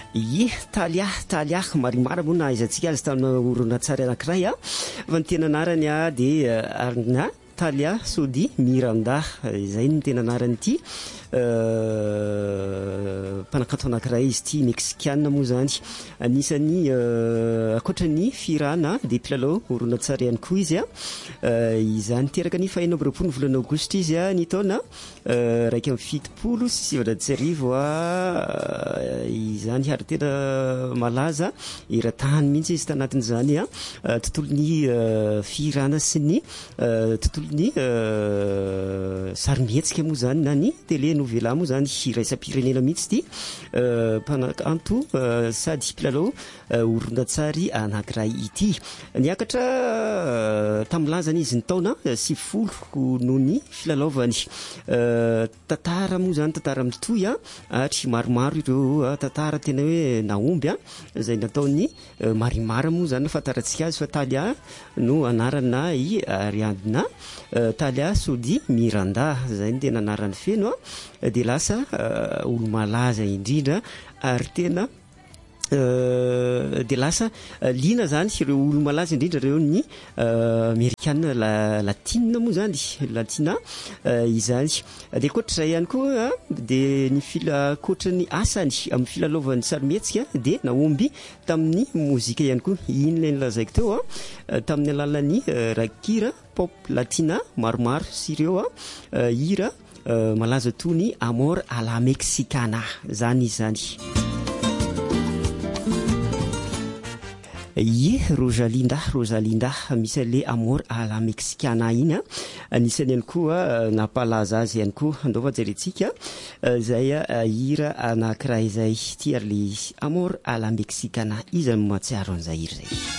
talia marimara moa na izantsika azy tamin'ny oronatsary anankiray a fa ny tena anarany a dia arina Talia Sodi Miranda izay ny tena anarany ity mpanakanto anankiray izy ity mexicaine moa zany anisany akoatran'ny firana dia mpilalao oronatsary ihany koa izy a izany teraka ny fahaenina amby roapolo ny volana aogosta izy a ny taona raika amby fitopolo sy sivanjato sy arivo izany ary tena malaza eran-tany mihitsy izy tanatin'izany a tontolon'ny firana sy ny tontolon'ny sarimihetsika moa zany na ny télé novela moa zany iraisam-pirenena mihitsy ity mpanakanto sady mpilalao oronatsary anankiray ity niakatra tamilazany izy ny taona 70 noho ny filalaovany tantara moa zany tantara mitohy ary maromaro ireo tantara tena hoe naomby izay nataony marimara moa zany nafantarantsika azy fa Talia no anarana Ariadna Talia Sodi Miranda zay ny tena anarany feno dia lasa olo malaza indrindra ary tena dia lasa liana zany ireo olo malaza indrindra ireo ny amerikana latina moa zany latina izany dia koatr'izay ihany koa dia ny koatra ny asany amin'ny filalaovan'ny sarimihetsika dia naomby tamin'ny mozika ihany koa iny ilay nilazaiko teo tamin'ny alalan'ny rakira pop latina maromaro sy ireo hira malaza toy ny Amor a la Mexicana zany izy zany. Rosalinda misy le Amor a la Mexicana iny anisany ihany koa nampalaza azy ihany koa andao fa jerentsika zay hira anankiray izay ity ary le Amor a la Mexicana izy no mahatsiaro an'izay hira zay.